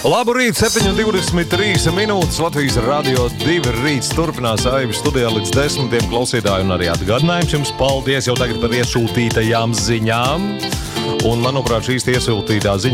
Labu rīt, 7:23 minūtes. Latvijas Radio 2 rīts turpinās Aivis studijā līdz 10. klausītāji un arī atgādinājums jums paldies jau tagad par iesūtītajām ziņām. Un, manuprāt, šīs iesūtītā ziņa